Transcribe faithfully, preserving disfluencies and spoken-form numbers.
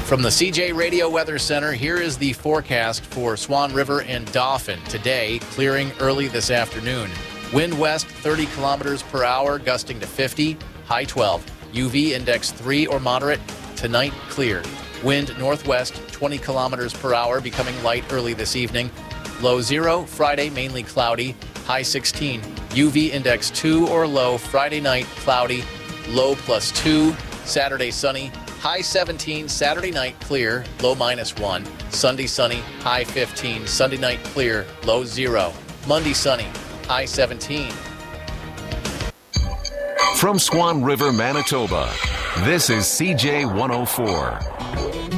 From the C J Radio Weather Center, here is the forecast for Swan River and Dauphin. Today, clearing early this afternoon. Wind west thirty kilometers per hour, gusting to fifty, high twelve. U V index three or moderate. Tonight, clear. Wind northwest twenty kilometers per hour, becoming light early this evening. Low zero. Friday, mainly cloudy, high sixteen. U V index two or low. Friday night, cloudy, low plus two. Saturday, sunny, high seventeen. Saturday night, clear, low minus one. Sunday, sunny, high fifteen. Sunday night, clear, low zero. Monday, sunny, high seventeen. From Swan River, Manitoba, this is C J one oh four.